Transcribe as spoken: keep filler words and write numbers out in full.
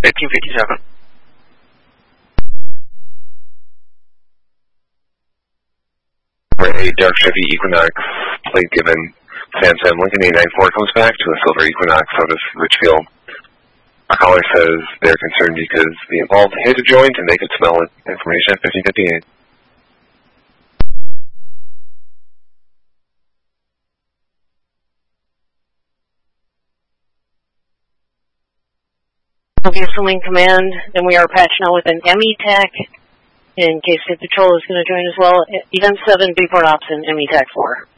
eighteen fifty-seven. A dark Chevy Equinox plate given Sam Sam Lincoln eight nine four comes back to a silver Equinox out of Richfield. Our caller says they're concerned because the involved hit a joint and they could smell it. Information at fifteen fifty-eight. Gasoline Command, and we are patched now with an M E TAC. In case State Patrol is going to join as well, Event seven, Bayport Ops, and M E TAC four.